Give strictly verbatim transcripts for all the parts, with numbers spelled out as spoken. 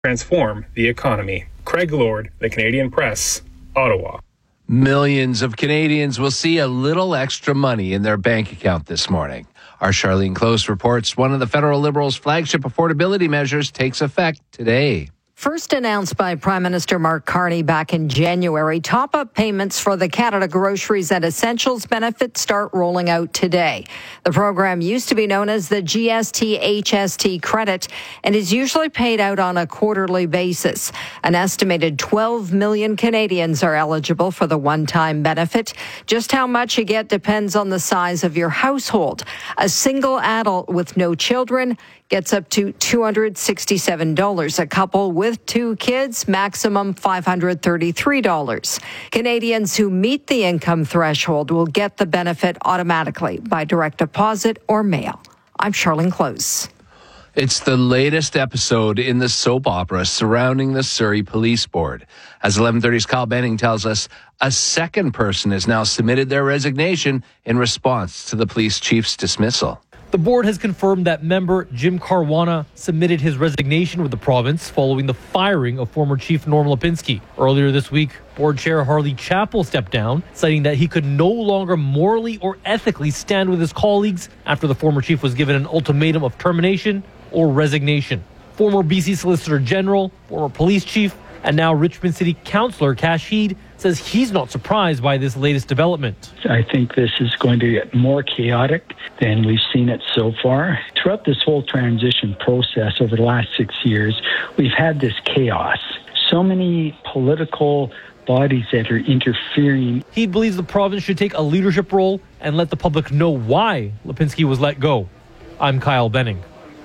transform the economy. Craig Lord, The Canadian Press, Ottawa. Millions of Canadians will see a little extra money in their bank account this morning. Our Charlene Close reports one of the federal Liberals' flagship affordability measures takes effect today. First announced by Prime Minister Mark Carney back in January, top-up payments for the Canada Groceries and Essentials benefit start rolling out today. The program used to be known as the G S T H S T credit and is usually paid out on a quarterly basis. An estimated twelve million Canadians are eligible for the one-time benefit. Just how much you get depends on the size of your household. A single adult with no children gets up to two hundred sixty-seven dollars. A couple with two kids, maximum five hundred thirty-three dollars. Canadians who meet the income threshold will get the benefit automatically by direct deposit or mail. I'm Charlene Close. It's the latest episode in the soap opera surrounding the Surrey Police Board. As eleven thirty's Kyle Benning tells us, a second person has now submitted their resignation in response to the police chief's dismissal. The board has confirmed that member Jim Caruana submitted his resignation with the province following the firing of former Chief Norm Lipinski. Earlier this week, board chair Harley Chappell stepped down, citing that he could no longer morally or ethically stand with his colleagues after the former chief was given an ultimatum of termination or resignation. Former B C Solicitor General, former police chief, and now Richmond City Councillor Kash Heed says he's not surprised by this latest development. I think this is going to get more chaotic than we've seen it so far. Throughout this whole transition process over the last six years, we've had this chaos. So many political bodies that are interfering. He believes the province should take a leadership role and let the public know why Lipinski was let go. I'm Kyle Benning.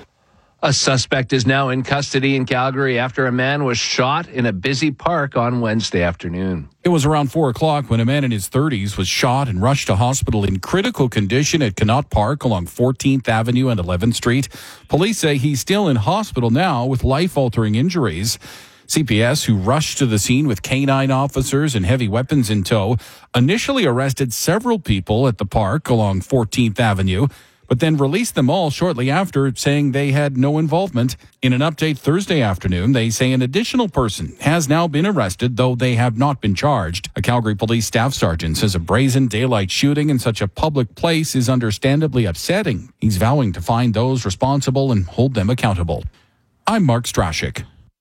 A suspect is now in custody in Calgary after a man was shot in a busy park on Wednesday afternoon. It was around four o'clock when a man in his thirties was shot and rushed to hospital in critical condition at Connaught Park along fourteenth Avenue and eleventh Street. Police say he's still in hospital now with life-altering injuries. C P S, who rushed to the scene with canine officers and heavy weapons in tow, initially arrested several people at the park along fourteenth Avenue, but then released them all shortly after, saying they had no involvement. In an update Thursday afternoon, they say an additional person has now been arrested, though they have not been charged. A Calgary police staff sergeant says a brazen daylight shooting in such a public place is understandably upsetting. He's vowing to find those responsible and hold them accountable. I'm Mark Strashik.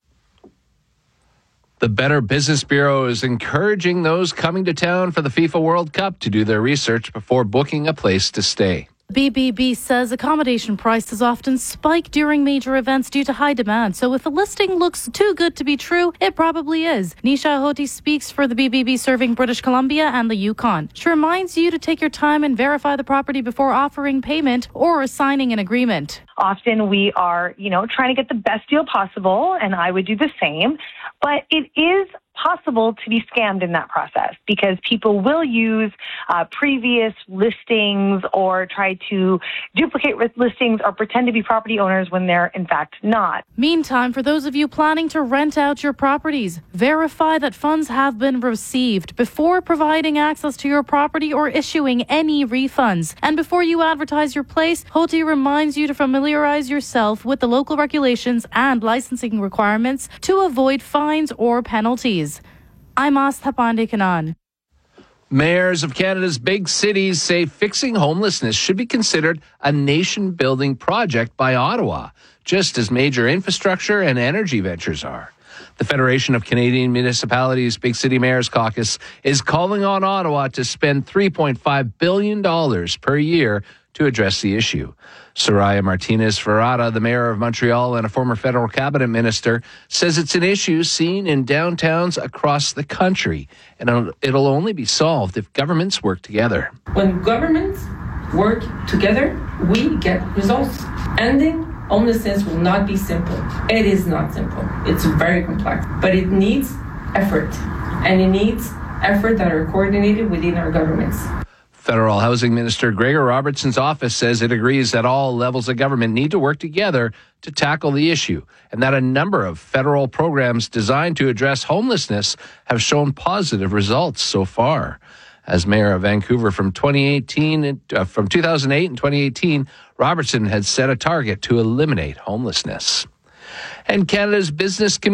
The Better Business Bureau is encouraging those coming to town for the FIFA World Cup to do their research before booking a place to stay. B B B says accommodation prices often spike during major events due to high demand. So if a listing looks too good to be true, it probably is. Nisha Hoti speaks for the B B B serving British Columbia and the Yukon. She reminds you to take your time and verify the property before offering payment or signing an agreement. Often we are, you know, trying to get the best deal possible, and I would do the same. But it is possible to be scammed in that process because people will use uh, previous listings or try to duplicate listings or pretend to be property owners when they're in fact not. Meantime, for those of you planning to rent out your properties, verify that funds have been received before providing access to your property or issuing any refunds. And before you advertise your place, Hoti reminds you to familiarize yourself with the local regulations and licensing requirements to avoid fines or penalties. I'm Astha Pandekanan. Mayors of Canada's big cities say fixing homelessness should be considered a nation-building project by Ottawa, just as major infrastructure and energy ventures are. The Federation of Canadian Municipalities Big City Mayors Caucus is calling on Ottawa to spend three point five billion dollars per year to address the issue. Soraya Martinez-Ferrada, the mayor of Montreal and a former federal cabinet minister, says it's an issue seen in downtowns across the country, and it'll only be solved if governments work together. When governments work together, we get results. Ending homelessness will not be simple. It is not simple. It's very complex, but it needs effort, and it needs effort that are coordinated within our governments. Federal Housing Minister Gregor Robertson's office says it agrees that all levels of government need to work together to tackle the issue, and that a number of federal programs designed to address homelessness have shown positive results so far. As mayor of Vancouver from twenty eighteen, uh, from two thousand eight and twenty eighteen, Robertson had set a target to eliminate homelessness. And Canada's business community